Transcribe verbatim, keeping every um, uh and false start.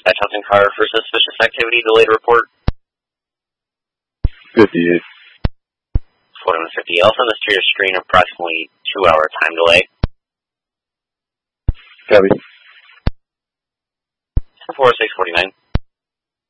dispatch Hudson car for suspicious activity, delayed report. fifty-eight. forty-one fifty. I'll send this to your screen, approximately two hour time delay. Copy. four six forty-nine.